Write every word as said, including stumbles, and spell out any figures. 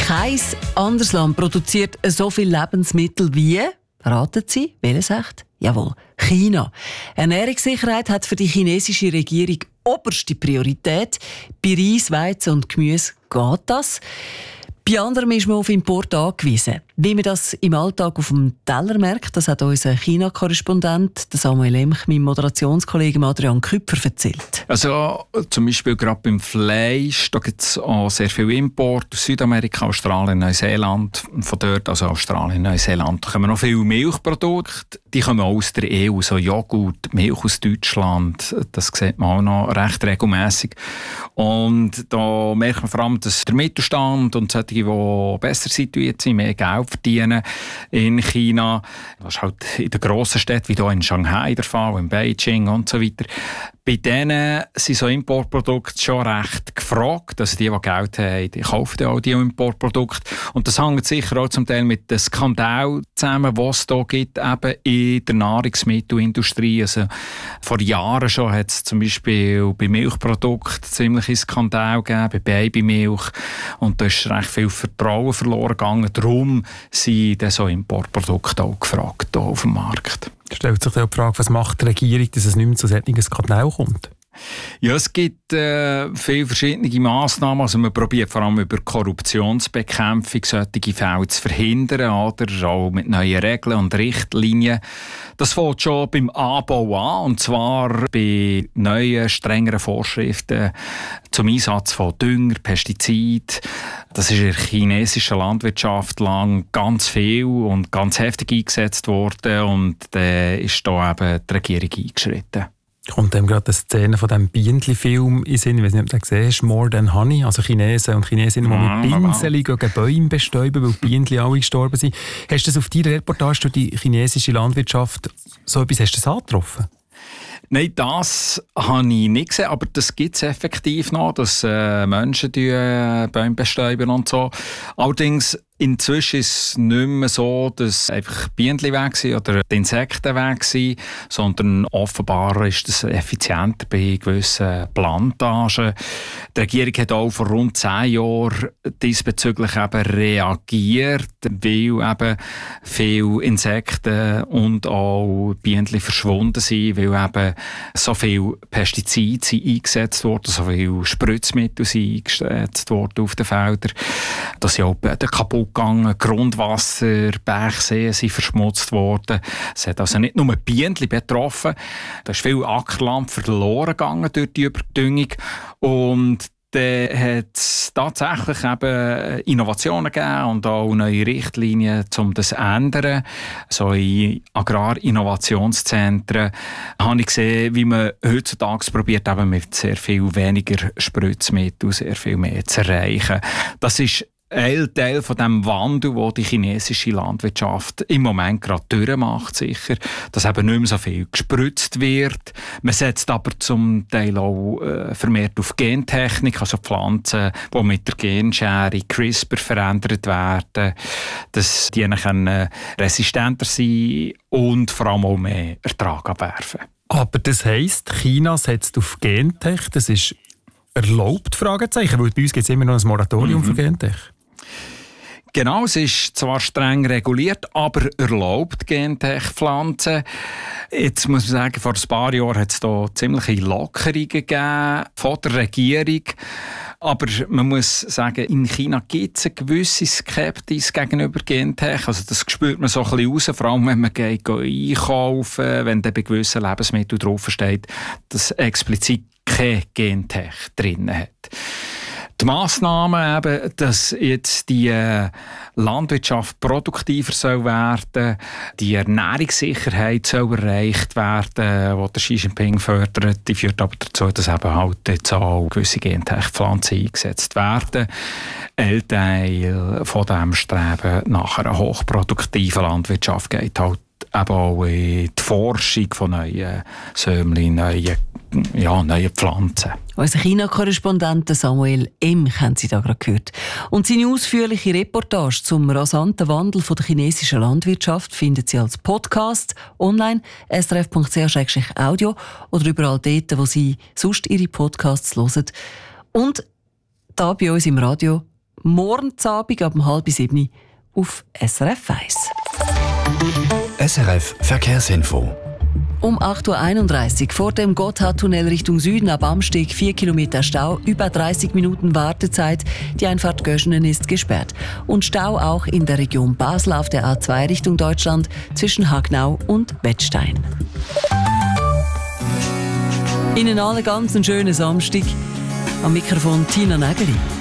Kein anderes Land produziert so viel Lebensmittel wie, raten Sie, welches echt? Jawohl, China. Ernährungssicherheit hat für die chinesische Regierung oberste Priorität. Bei Reis, Weizen und Gemüse geht das. Bei anderen ist man auf Import angewiesen. Wie man das im Alltag auf dem Teller merkt, das hat unser China-Korrespondent Samuel Emch meinem Moderationskollegen Adrian Küpfer erzählt. Also zum Beispiel gerade beim Fleisch, da gibt es auch sehr viel Import aus Südamerika, Australien, Neuseeland. Von dort, also Australien, Neuseeland, da kommen noch viele Milchprodukte. Die kommen auch aus der E U, so Joghurt, Milch aus Deutschland. Das sieht man auch noch recht regelmässig. Und da merkt man vor allem, dass der Mittelstand und solche, die besser situiert sind, mehr Geld verdienen in China. Das ist halt in den grossen Städten, wie hier in Shanghai der Fall, in Beijing und so weiter. Bei denen sind so Importprodukte schon recht gefragt. Also die, die Geld haben, die kaufen auch die Importprodukte. Und das hängt sicher auch zum Teil mit dem Skandal zusammen, was es hier gibt, eben in der Nahrungsmittelindustrie. Also vor Jahren schon hat es zum Beispiel bei Milchprodukten ziemliche Skandal gegeben, bei Babymilch. Und da ist recht viel Vertrauen verloren gegangen. Darum sind dann so Importprodukte auch gefragt hier auf dem Markt. Da stellt sich die Frage, was macht die Regierung, dass es nicht mehr zu solchen Skandalen kommt? Ja, es gibt äh, viele verschiedene Massnahmen. Also man probiert vor allem über Korruptionsbekämpfung solche Fälle zu verhindern, oder auch mit neuen Regeln und Richtlinien. Das fängt schon beim Anbau an, und zwar bei neuen, strengeren Vorschriften zum Einsatz von Dünger, Pestizid. Das ist in der chinesischen Landwirtschaft lang ganz viel und ganz heftig eingesetzt worden, und dann ist da eben die Regierung eingeschritten. Kommt dem gerade eine Szene von diesem Bienenfilm in den Sinn, ich weiß nicht, ob du das gesehen hast, «More Than Honey», also Chinesen und Chinesinnen, die mit Pinseln gegen Bäume bestäuben, weil die Bienen alle gestorben sind. Hast du das auf deiner Reportage durch die chinesische Landwirtschaft, so etwas hast du das angetroffen? Nein, das habe ich nicht gesehen, aber das gibt es effektiv noch, dass äh, Menschen die, äh, Bäume bestäuben und so. Allerdings inzwischen ist es nicht mehr so, dass einfach Bienen weg sind oder die Insekten weg sind, sondern offenbar ist das effizienter bei gewissen Plantagen. Die Regierung hat auch vor rund zehn Jahren diesbezüglich eben reagiert, weil eben viele Insekten und auch Bienen verschwunden sind, weil eben so viele Pestizide sind eingesetzt wurden, so viele Spritzmittel sind eingesetzt worden auf den Feldern, dass sie auch kaputt gegangen, Grundwasser, Bergseen sind verschmutzt worden. Es hat also nicht nur Bienen betroffen, da ist viel Ackerland verloren gegangen durch die Überdüngung, und dann hat es tatsächlich eben Innovationen gegeben und auch neue Richtlinien, um das zu ändern. So in Agrarinnovationszentren habe ich gesehen, wie man heutzutage probiert, eben mit sehr viel weniger Spritzmittel sehr viel mehr zu erreichen. Das ist ein Teil von dem Wandel, den die chinesische Landwirtschaft im Moment gerade durchmacht, sicher, dass eben nicht mehr so viel gespritzt wird. Man setzt aber zum Teil auch äh, vermehrt auf Gentechnik, also Pflanzen, die mit der Genschere CRISPR verändert werden, dass die können resistenter sein und vor allem auch mehr Ertrag abwerfen. Aber das heisst, China setzt auf Gentech, das ist erlaubt, Fragezeichen, weil bei uns gibt es immer noch ein Moratorium mhm. für Gentech. Genau, es ist zwar streng reguliert, aber erlaubt Gentech-Pflanzen. Jetzt muss man sagen, vor ein paar Jahren hat es da ziemliche Lockerungen gegeben von der Regierung. Aber man muss sagen, in China gibt es eine gewisse Skepsis gegenüber Gentech. Also das spürt man so ein bisschen raus, vor allem wenn man geht, geht einkaufen, wenn da bei gewissen Lebensmitteln draufsteht, dass explizit kein Gentech drin hat. Die Massnahmen, eben, dass jetzt die äh, Landwirtschaft produktiver soll werden, die Ernährungssicherheit soll erreicht werden, die der Xi Jinping fördert, die führt aber dazu, dass eben halt jetzt auch gewisse Gentech-Pflanzen eingesetzt werden. Ein Teil von diesem Streben nach einer hochproduktiven Landwirtschaft geht halt eben auch in die Forschung von neuen Sämlin, neuen, ja, neuen Pflanzen. Unser China-Korrespondent Samuel Emch haben Sie da gerade gehört. Und seine ausführliche Reportage zum rasanten Wandel von der chinesischen Landwirtschaft finden Sie als Podcast online, s r f punkt c h slash audio oder überall dort, wo Sie sonst Ihre Podcasts hören. Und da bei uns im Radio morgen Abend ab halb sieben auf S R F eins. S R F Verkehrsinfo. Um acht Uhr einunddreißig vor dem Gotthardtunnel Richtung Süden ab Amsteg vier Kilometer Stau, über dreißig Minuten Wartezeit. Die Einfahrt Göschenen ist gesperrt. Und Stau auch in der Region Basel auf der A zwei Richtung Deutschland zwischen Hagnau und Wettstein. Ihnen allen ganz einen schönen Samstag. Am Mikrofon Tina Nägeli.